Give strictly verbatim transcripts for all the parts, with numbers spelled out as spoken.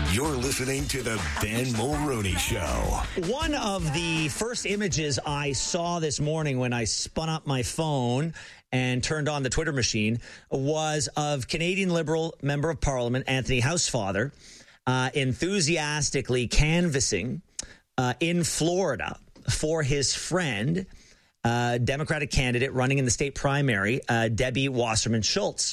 You're listening to the Ben Mulroney Show. One of the first images I saw this morning when I spun up my phone and turned on the Twitter machine was of Canadian Liberal Member of Parliament Anthony Housefather uh, enthusiastically canvassing uh, in Florida for his friend, uh, Democratic candidate running in the state primary, uh, Debbie Wasserman Schultz.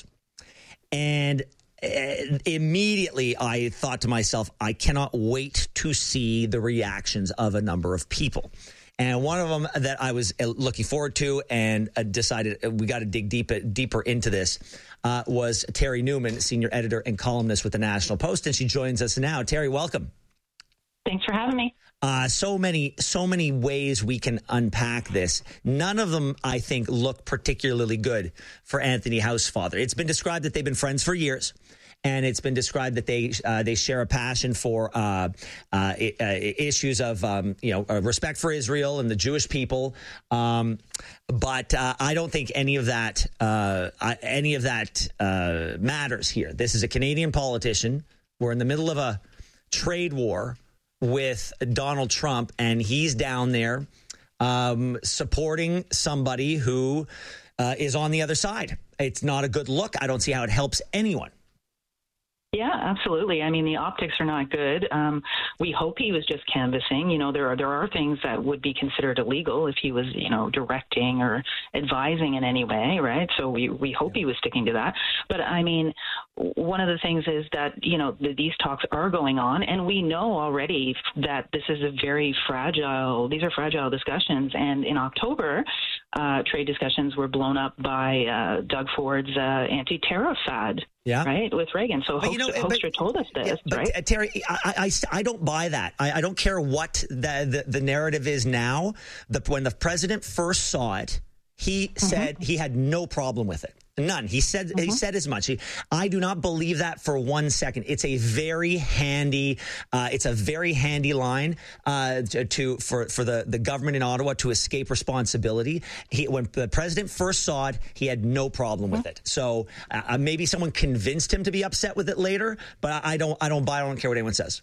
And uh, immediately I thought to myself, I cannot wait to see the reactions of a number of people. And one of them that I was looking forward to and uh, decided we got to dig deep, deeper into this uh, was Terry Newman, senior editor and columnist with the National Post. And she joins us now. Terry, welcome. Thanks for having me. Uh, so many, so many ways we can unpack this. None of them, I think, look particularly good for Anthony Housefather. It's been described that they've been friends for years. And it's been described that they uh, they share a passion for uh, uh, issues of um, you know uh, respect for Israel and the Jewish people, um, but uh, I don't think any of that uh, any of that uh, matters here. This is a Canadian politician. We're in the middle of a trade war with Donald Trump, and he's down there um, supporting somebody who uh, is on the other side. It's not a good look. I don't see how it helps anyone. Yeah, absolutely. I mean, the optics are not good. Um, we hope he was just canvassing. You know, there are there are things that would be considered illegal if he was, you know, directing or advising in any way, right? So we, we hope he was sticking to that. But, I mean, one of the things is that, you know, the, these talks are going on, and we know already that this is a very fragile, these are fragile discussions. And in October, uh, trade discussions were blown up by uh, Doug Ford's uh, anti-tariff fad. Yeah. Right, with Reagan. So Hoekstra, you know, Hoekstra told us this, yeah, but, right? Uh, Terry, I, I, I don't buy that. I, I don't care what the, the, the narrative is now. The, when the president first saw it, he mm-hmm. said he had no problem with it. None. He said mm-hmm. he said as much. He, I do not believe that for one second. It's a very handy. Uh, it's a very handy line uh, to, to for for the, the government in Ottawa to escape responsibility. He, when the president first saw it, he had no problem mm-hmm. with it. So uh, maybe someone convinced him to be upset with it later. But I don't. I don't buy. I don't care what anyone says.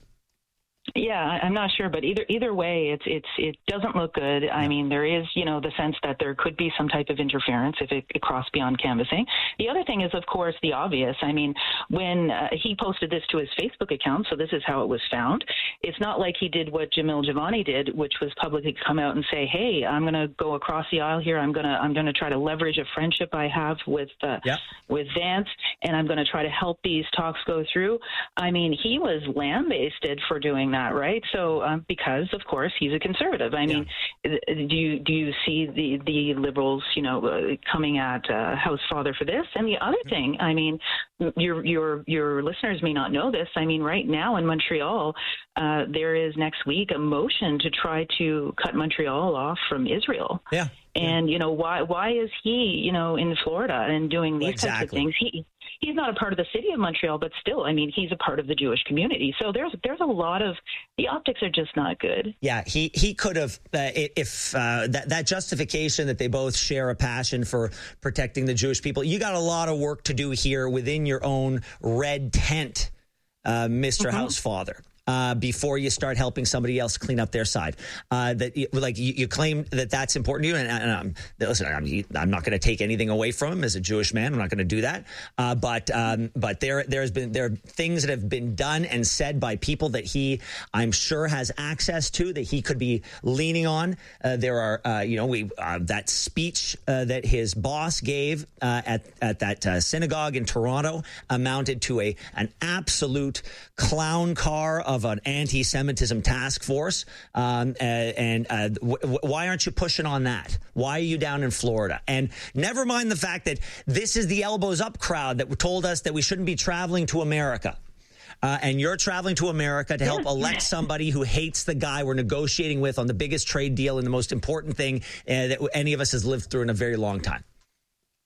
Yeah, I'm not sure, but either either way, it's it's it doesn't look good. I mean, there is, you know, the sense that there could be some type of interference if it, it crossed beyond canvassing. The other thing is, of course, the obvious. I mean, when uh, he posted this to his Facebook account, so this is how it was found. It's not like he did what Jamil Javani did, which was publicly come out and say, "Hey, I'm going to go across the aisle here. I'm going to I'm going to try to leverage a friendship I have with uh, yep. with Vance, and I'm going to try to help these talks go through." I mean, he was lambasted for doing that, right? So um, because, of course, he's a conservative. I mean, yeah. do you do you see the the Liberals, you know, uh, coming at uh, Housefather for this? And the other thing, I mean, your your your listeners may not know this. I mean, right now in Montreal, uh, there is next week a motion to try to cut Montreal off from Israel. Yeah. And, you know, why why is he, you know, in Florida and doing these exactly. types of things? He he's not a part of the city of Montreal, but still, I mean, he's a part of the Jewish community. So there's there's a lot of the optics are just not good. Yeah, he he could have uh, if uh, that that justification that they both share a passion for protecting the Jewish people. You got a lot of work to do here within your own red tent, uh, Mister Mm-hmm. Housefather. Uh, before you start helping somebody else clean up their side, uh, that you, like you, you claim that that's important to you, and, and um, listen, I'm, I'm not going to take anything away from him as a Jewish man. I'm not going to do that. Uh, but um, but there there has been there are things that have been done and said by people that he, I'm sure, has access to, that he could be leaning on. Uh, there are uh, you know we uh, that speech uh, that his boss gave uh, at at that uh, synagogue in Toronto amounted to a an absolute clown car of of an anti-Semitism task force, um, uh, and uh, w- w- why aren't you pushing on that? Why are you down in Florida? And never mind the fact that this is the elbows up crowd that told us that we shouldn't be traveling to America. Uh, and you're traveling to America to help elect somebody who hates the guy we're negotiating with on the biggest trade deal and the most important thing uh, that any of us has lived through in a very long time.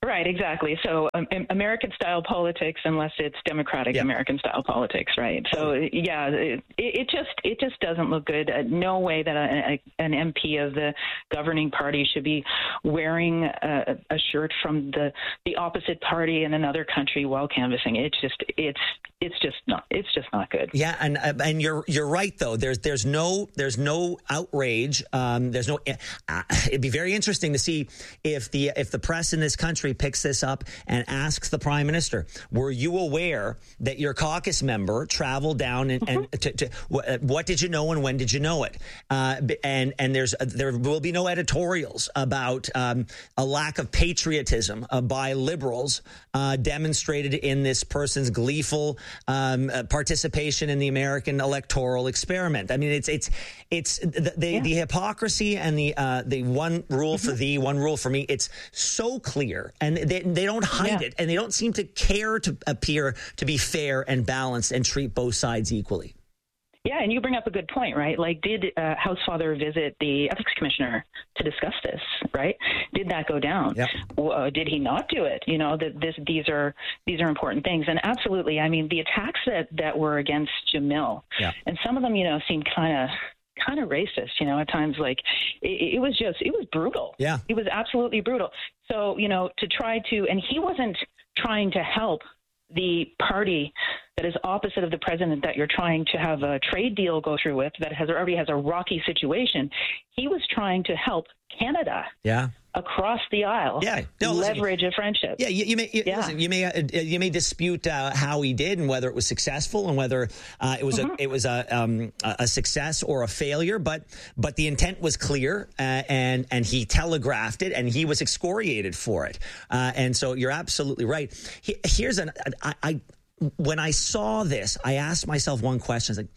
Right, exactly. So um, American-style politics, unless it's democratic yeah. American-style politics, right? So yeah, it, it just it just doesn't look good. Uh, no way that a, a, an M P of the governing party should be wearing a, a shirt from the, the opposite party in another country while canvassing. It's just it's it's just not it's just not good. Yeah, and and you're you're right though. There's there's no there's no outrage. Um, there's no. Uh, it'd be very interesting to see if the if the press in this country picks this up and asks the prime minister, were you aware that your caucus member traveled down and, mm-hmm. and to, to, what did you know and when did you know it? Uh, and and there's there will be no editorials about um, a lack of patriotism uh, by liberals uh, demonstrated in this person's gleeful um, uh, participation in the American electoral experiment. I mean, it's it's it's the the, yeah. the hypocrisy and the uh, the one rule mm-hmm. for thee, one rule for me. It's so clear. And they, they don't hide yeah. it, and they don't seem to care to appear to be fair and balanced and treat both sides equally. Yeah, and you bring up a good point, right? Like, did uh, Housefather visit the ethics commissioner to discuss this, right? Did that go down? Yep. Uh, did he not do it? You know, that this these are these are important things, and absolutely. I mean, the attacks that, that were against Jamil, yeah. and some of them, you know, seemed kind of. kind of racist, you know, at times. Like it, it was just, it was brutal. Yeah. It was absolutely brutal. So, you know, to try to, and he wasn't trying to help the party that is opposite of the president that you're trying to have a trade deal go through with, that has already has a rocky situation. He was trying to help Canada. Yeah. Across the aisle, yeah, no, leverage listen, a friendship. Yeah, you, you may you, yeah. Listen, you may uh, you may dispute uh, how he did and whether it was successful and whether uh, it was mm-hmm. a it was a um, a success or a failure. But but the intent was clear, uh, and and he telegraphed it, and he was excoriated for it. Uh, and so you're absolutely right. He, here's an I, I when I saw this, I asked myself one question. I was like,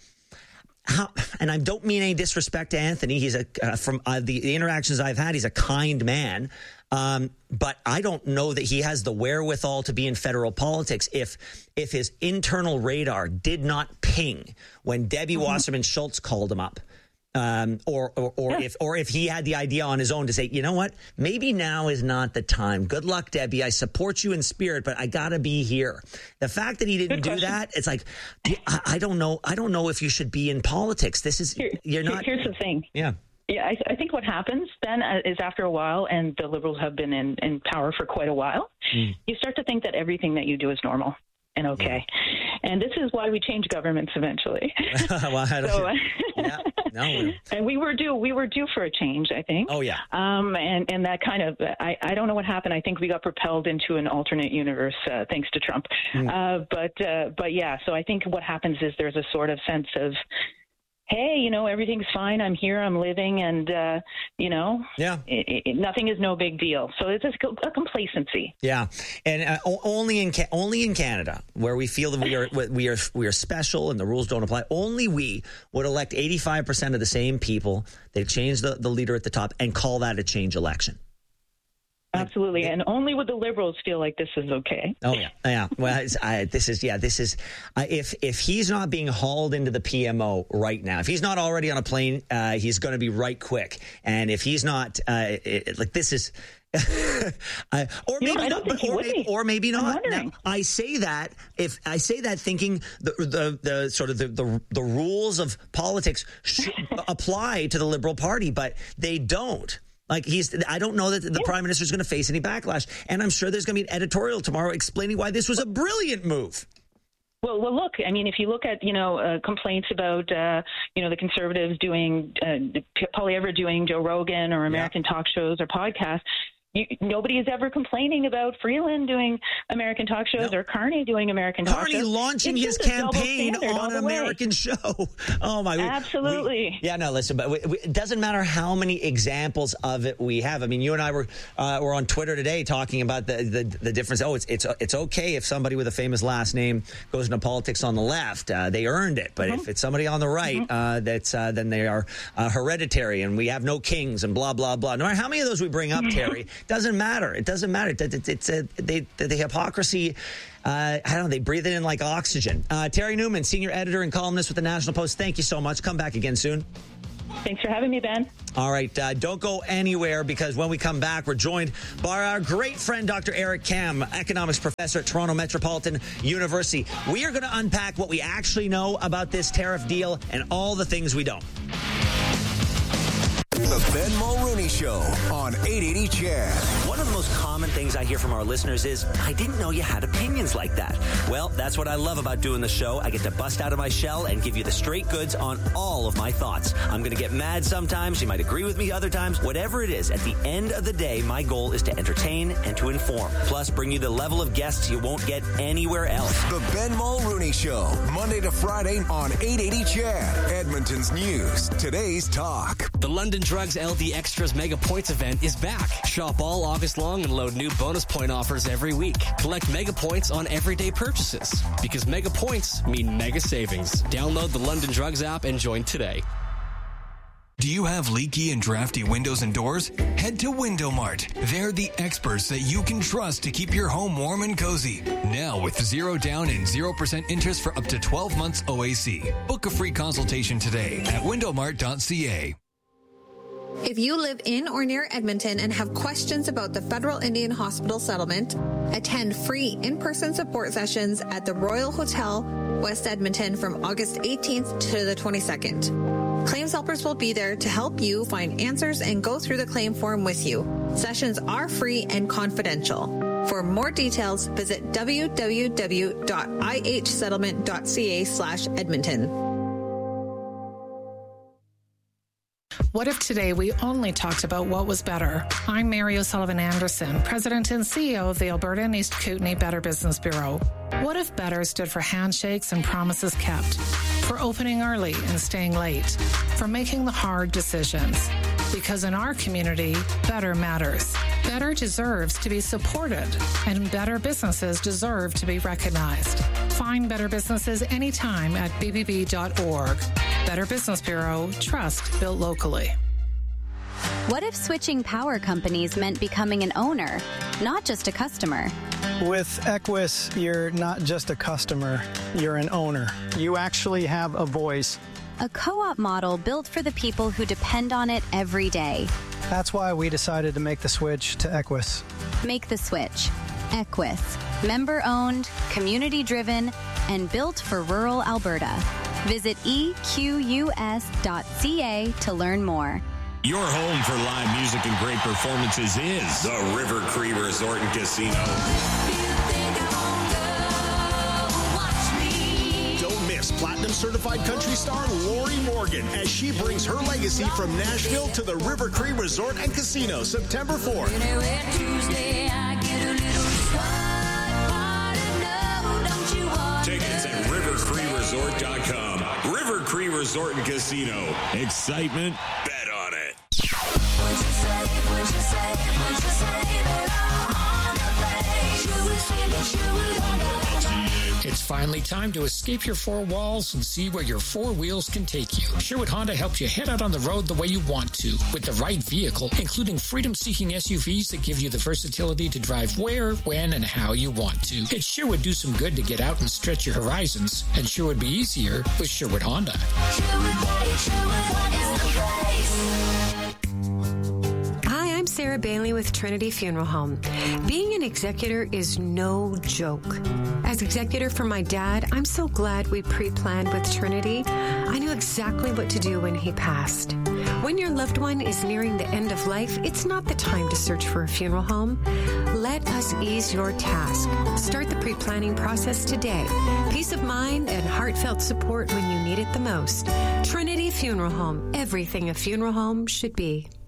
how, and I don't mean any disrespect to Anthony. He's a uh, from uh, the, the interactions I've had. He's a kind man, um, but I don't know that he has the wherewithal to be in federal politics. If if his internal radar did not ping when Debbie mm-hmm. Wasserman Schultz called him up. Um, or or, or yeah. if or if he had the idea on his own to say, you know what, maybe now is not the time. Good luck, Debbie. I support you in spirit, but I gotta be here. The fact that he didn't do that, it's like, I, I don't know. I don't know if you should be in politics. This is Here, you're not. Here's the thing. Yeah. Yeah, I, I think what happens then is after a while, and the Liberals have been in, in power for quite a while, mm. you start to think that everything that you do is normal and okay. Yeah. And this is why we change governments eventually. well, I don't, so, yeah. No. And we were due. We were due for a change, I think. Oh yeah. Um, and and that kind of, I, I don't know what happened. I think we got propelled into an alternate universe uh, thanks to Trump. Mm. Uh, but uh, but yeah. So I think what happens is there's a sort of sense of, hey, you know, everything's fine. I'm here. I'm living, and uh, you know, yeah, it, it, nothing is no big deal. So it's a, a complacency. Yeah, and uh, only in only in Canada, where we feel that we are we are we are special and the rules don't apply. Only we would elect eighty-five percent of the same people. They change the, the leader at the top and call that a change election. Absolutely, and only would the Liberals feel like this is okay. Oh yeah, yeah. Well, it's, I, this is yeah, this is uh, if if he's not being hauled into the P M O right now, if he's not already on a plane, uh, he's going to be right quick. And if he's not, uh, it, like this is. uh, or maybe know, not, but, or, maybe, or maybe not. Now, I say that if I say that thinking the the, the sort of the, the the rules of politics should apply to the Liberal Party, but they don't. Like he's, I don't know that the yeah. prime minister is going to face any backlash, and I'm sure there's going to be an editorial tomorrow explaining why this was a brilliant move. Well, well, look. I mean, if you look at you know uh, complaints about uh, you know the Conservatives doing uh, Paul Everett doing Joe Rogan or American yeah. talk shows or podcasts. You, nobody is ever complaining about Freeland doing American talk shows no. or Carney doing American talk Carney shows. Carney launching it's his campaign on an American way. show. Oh, my. Absolutely. We, yeah, no, listen, but we, we, it doesn't matter how many examples of it we have. I mean, you and I were uh, were on Twitter today talking about the, the, the difference. Oh, it's, it's, it's okay if somebody with a famous last name goes into politics on the left. Uh, they earned it. But mm-hmm. if it's somebody on the right, mm-hmm. uh, that's uh, then they are uh, hereditary and we have no kings and blah, blah, blah. No matter how many of those we bring up, Terry, doesn't matter. It doesn't matter. It's, it's a, they, the hypocrisy, uh, I don't know, they breathe it in like oxygen. Uh, Terry Newman, senior editor and columnist with the National Post, thank you so much. Come back again soon. Thanks for having me, Ben. All right, uh, don't go anywhere, because when we come back, we're joined by our great friend, Doctor Eric Kam, economics professor at Toronto Metropolitan University. We are going to unpack what we actually know about this tariff deal and all the things we don't. The Ben Mulroney Show on eight eighty C H E D. One of the most common things I hear from our listeners is, I didn't know you had opinions like that. Well, that's what I love about doing the show. I get to bust out of my shell and give you the straight goods on all of my thoughts. I'm going to get mad sometimes. You might agree with me other times. Whatever it is, at the end of the day, my goal is to entertain and to inform. Plus, bring you the level of guests you won't get anywhere else. The Ben Mulroney Show, Monday to Friday on eight eighty C H E D. Edmonton's news, today's talk. The London Drugs L D Extras Mega Points event is back. Shop all August long and load new bonus point offers every week. Collect Mega Points on everyday purchases, because Mega Points mean mega savings. Download the London Drugs app and join today. Do you have leaky and drafty windows and doors? Head to Window Mart. They're the experts that you can trust to keep your home warm and cozy. Now with zero down and zero percent interest for up to twelve months O A C. Book a free consultation today at window mart dot c a. If you live in or near Edmonton and have questions about the Federal Indian Hospital settlement, attend free in-person support sessions at the Royal Hotel, West Edmonton from August eighteenth to the twenty-second. Claims helpers will be there to help you find answers and go through the claim form with you. Sessions are free and confidential. For more details, visit w w w dot i h settlement dot c a slash Edmonton. What if today we only talked about what was better? I'm Mary O'Sullivan Anderson, President and C E O of the Alberta and East Kootenay Better Business Bureau. What if better stood for handshakes and promises kept, for opening early and staying late, for making the hard decisions? Because in our community, better matters. Better deserves to be supported, and better businesses deserve to be recognized. Find better businesses anytime at b b b dot org. Better Business Bureau, trust built locally. What if switching power companies meant becoming an owner, not just a customer? With Equus, you're not just a customer, you're an owner. You actually have a voice. A co-op model built for the people who depend on it every day. That's why we decided to make the switch to Equus. Make the switch. Equus. Member-owned, community-driven, and built for rural Alberta. Visit e q u s dot c a to learn more. Your home for live music and great performances is the River Cree Resort and Casino. Don't miss Platinum Certified Country Star Lori Morgan as she brings her legacy from Nashville to the River Cree Resort and Casino September fourth. Tickets at river cree resort dot com. River Cree Resort and Casino. Excitement, bet on it. It's finally time to escape your four walls and see where your four wheels can take you. Sherwood Honda helps you head out on the road the way you want to, with the right vehicle, including freedom-seeking S U Vs that give you the versatility to drive where, when, and how you want to. It sure would do some good to get out and stretch your horizons, and sure would be easier with Sherwood Honda. Hi, I'm Sarah Bailey with Trinity Funeral Home. Being an executor is no joke. As executor for my dad, I'm so glad we pre-planned with Trinity. I knew exactly what to do when he passed. When your loved one is nearing the end of life, it's not the time to search for a funeral home. Let us ease your task. Start the pre-planning process today. Peace of mind and heartfelt support when you need it the most. Trinity Funeral Home, everything a funeral home should be.